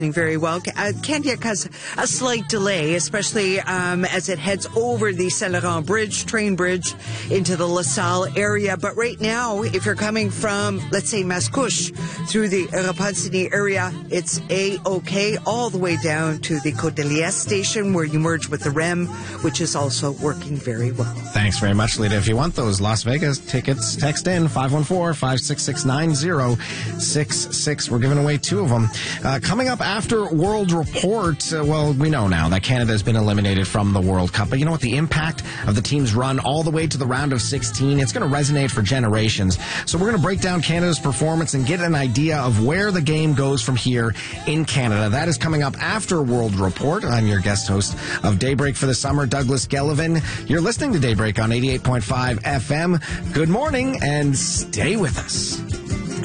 Very well. Candiac has a slight delay, especially as it heads over the Saint-Laurent Bridge, train bridge, into the LaSalle area. But right now, if you're coming from, let's say, Mascouche through the Repentigny area, it's A-OK all the way down to the Côte de Liesse station where you merge with the REM, which is also working very well. Thanks very much, Lita. If you want those Las Vegas tickets, text in 514-566-9066. We're giving away 2 of them. Coming up after World Report, well, we know now that Canada has been eliminated from the World Cup. But you know what? The impact of the team's run all the way to the round of 16, it's going to resonate for generations. So we're going to break down Canada's performance and get an idea of where the game goes from here in Canada. That is coming up after World Report. I'm your guest host of Daybreak for the summer, Douglas Gellivan. You're listening to Daybreak on 88.5 FM. Good morning and stay with us.